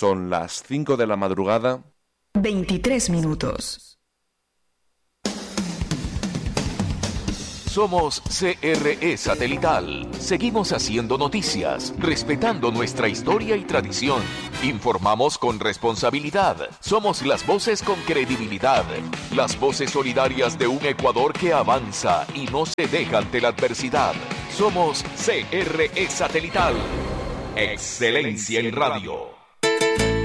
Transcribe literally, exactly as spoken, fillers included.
Son las cinco de la madrugada. veintitrés minutos. Somos C R E Satelital. Seguimos haciendo noticias, respetando nuestra historia y tradición. Informamos con responsabilidad. Somos las voces con credibilidad. Las voces solidarias de un Ecuador que avanza y no se deja ante la adversidad. Somos C R E Satelital. Excelencia en radio.